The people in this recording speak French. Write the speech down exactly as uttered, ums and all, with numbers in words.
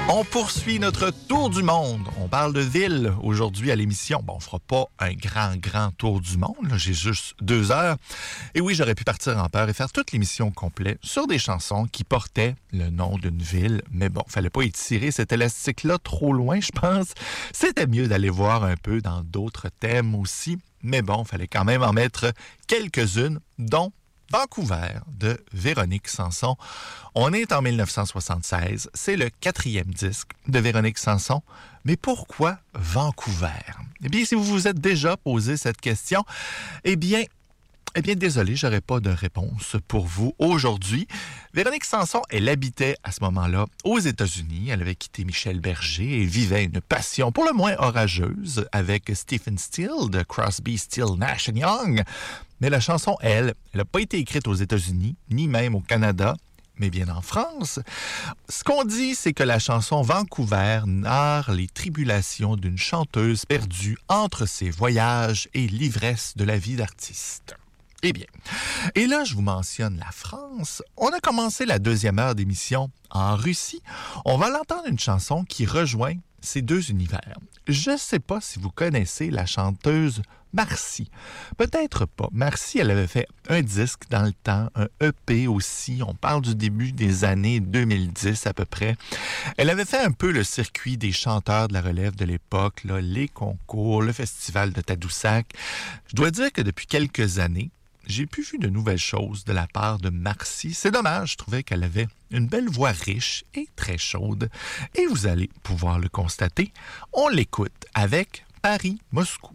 On poursuit notre tour du monde. On parle de ville aujourd'hui à l'émission. Bon, on fera pas un grand, grand tour du monde. Là, j'ai juste deux heures. Et oui, j'aurais pu partir en peur et faire toute l'émission complète sur des chansons qui portaient le nom d'une ville. Mais bon, fallait pas étirer cet élastique-là trop loin, je pense. C'était mieux d'aller voir un peu dans d'autres thèmes aussi. Mais bon, fallait quand même en mettre quelques-unes, dont Vancouver de Véronique Sanson. On est en mille neuf cent soixante-seize. C'est le quatrième disque de Véronique Sanson. Mais pourquoi Vancouver? Eh bien, si vous vous êtes déjà posé cette question, eh bien, Eh bien, désolé, j'aurais pas de réponse pour vous aujourd'hui. Véronique Sanson, elle habitait à ce moment-là aux États-Unis. Elle avait quitté Michel Berger et vivait une passion pour le moins orageuse avec Stephen Stills de Crosby, Stills, Nash and Young. Mais la chanson, elle, elle n'a pas été écrite aux États-Unis, ni même au Canada, mais bien en France. Ce qu'on dit, c'est que la chanson Vancouver narre les tribulations d'une chanteuse perdue entre ses voyages et l'ivresse de la vie d'artiste. Eh bien, et là, je vous mentionne la France. On a commencé la deuxième heure d'émission en Russie. On va l'entendre une chanson qui rejoint ces deux univers. Je ne sais pas si vous connaissez la chanteuse Marcy. Peut-être pas. Marcy, elle avait fait un disque dans le temps, un E P aussi. On parle du début des années deux mille dix à peu près. Elle avait fait un peu le circuit des chanteurs de la relève de l'époque, là, les concours, le festival de Tadoussac. Je dois dire que depuis quelques années, j'ai plus vu de nouvelles choses de la part de Marcy. C'est dommage, je trouvais qu'elle avait une belle voix riche et très chaude. Et vous allez pouvoir le constater. On l'écoute avec Paris-Moscou.